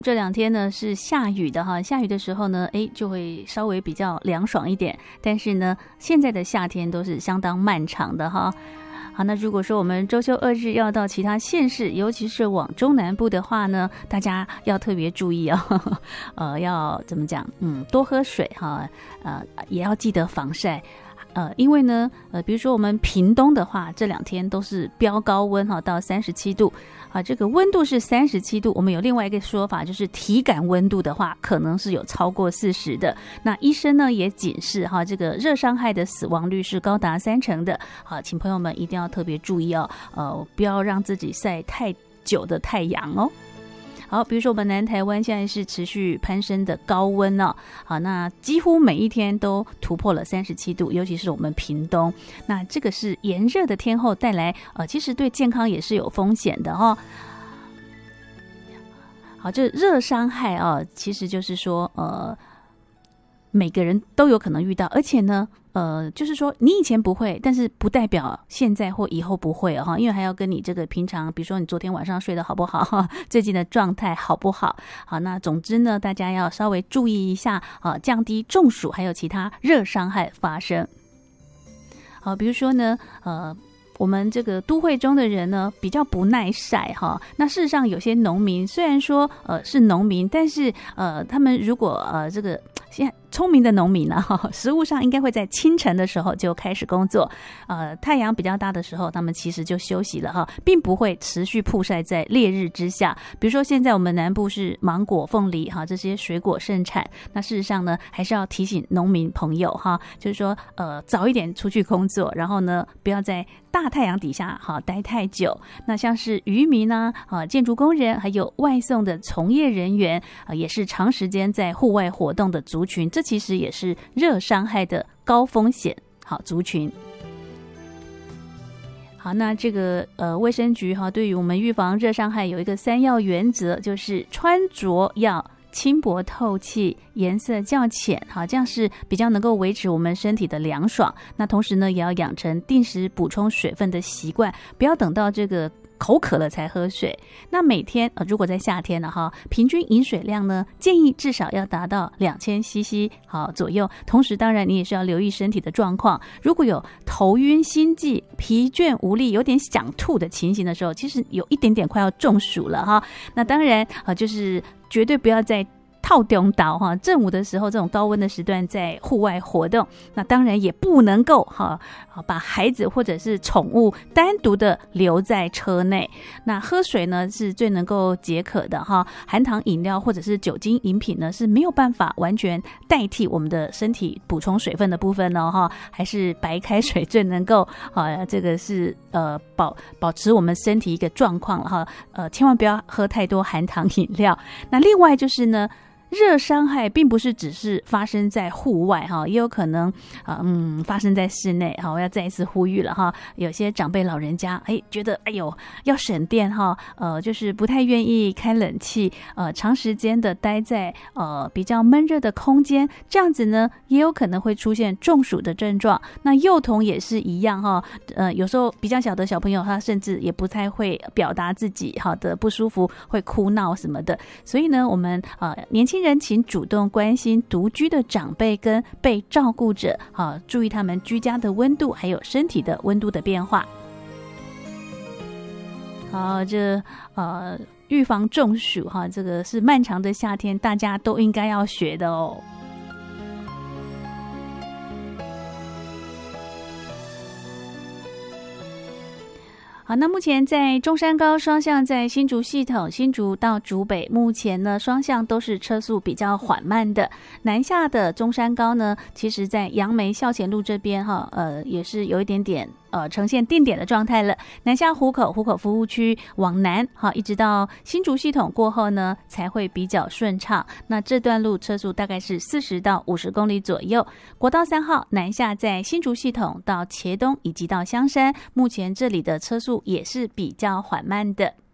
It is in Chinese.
这2天呢是下雨的哈，下雨的时候呢，就会稍微比较凉爽一点。但是呢，现在的夏天都是相当漫长的哈。好，那如果说我们周休2日要到其他县市，尤其是往中南部的话呢，大家要特别注意哦，要怎么讲？多喝水哈，也要记得防晒。因为呢，比如说我们屏东的话，这2天都是飙高温哈，到37度啊，这个温度是37度。我们有另外一个说法，就是体感温度的话，可能是有超过40的。那医生呢也警示哈，这个热伤害的死亡率是高达30%的。好，请朋友们一定要特别注意哦，不要让自己晒太久的太阳哦。好，比如说我们南台湾现在是持续攀升的高温哦，好，那几乎每一天都突破了37度，尤其是我们屏东，那这个是炎热的天候带来其实对健康也是有风险的哦。好，这热伤害啊，其实就是说每个人都有可能遇到，而且呢就是说你以前不会，但是不代表现在或以后不会哈，因为还要跟你这个平常，比如说你昨天晚上睡得好不好，最近的状态好不好。好，那总之呢，大家要稍微注意一下降低中暑还有其他热伤害发生。好，比如说呢我们这个都会中的人呢比较不耐晒哈，那事实上有些农民虽然说是农民，但是他们如果这个现在聪明的农民呢，食物上应该会在清晨的时候就开始工作，太阳比较大的时候，他们其实就休息了哈，并不会持续曝晒在烈日之下。比如说现在我们南部是芒果、凤梨哈这些水果盛产，那事实上呢，还是要提醒农民朋友哈，就是说早一点出去工作，然后呢，不要在大太阳底下待太久。那像是渔民啊、建筑工人，还有外送的从业人员，也是长时间在户外活动的族群，这其实也是热伤害的高风险族群。好，那这个卫生局对于我们预防热伤害有一个3要原则，就是穿着要轻薄透气，颜色较浅，好，这样是比较能够维持我们身体的凉爽。那同时呢，也要养成定时补充水分的习惯，不要等到这个口渴了才喝水。那每天如果在夏天了平均饮水量呢，建议至少要达到2000cc 左右。同时当然你也是要留意身体的状况，如果有头晕心悸、疲倦无力、有点想吐的情形的时候，其实有一点点快要中暑了那当然就是绝对不要在套中岛正午的时候，这种高温的时段在户外活动，那当然也不能够把孩子或者是宠物单独的留在车内。那喝水呢是最能够解渴的含糖饮料或者是酒精饮品呢是没有办法完全代替我们的身体补充水分的部分还是白开水最能够这个是保持我们身体一个状况千万不要喝太多含糖饮料。那另外就是呢，热伤害并不是只是发生在户外也有可能发生在室内我要再一次呼吁了有些长辈老人家觉得要省电就是不太愿意开冷气，长时间的待在比较闷热的空间，这样子呢也有可能会出现中暑的症状。那幼童也是一样有时候比较小的小朋友他甚至也不太会表达自己的不舒服，会哭闹什么的。所以呢，我们年轻人请主动关心独居的长辈跟被照顾者注意他们居家的温度还有身体的温度的变化。好，这预防中暑这个是漫长的夏天大家都应该要学的哦。好，那目前在中山高双向在新竹系统，新竹到竹北目前呢双向都是车速比较缓慢的。南下的中山高呢，其实在杨梅孝贤路这边也是有一点点呈现定点的状态了。南下湖口服务区往南一直到新竹系统过后呢才会比较顺畅。那这段路车速大概是40到50公里左右。国道3号南下在新竹系统到茄东以及到香山，目前这里的车速也是比较缓慢的。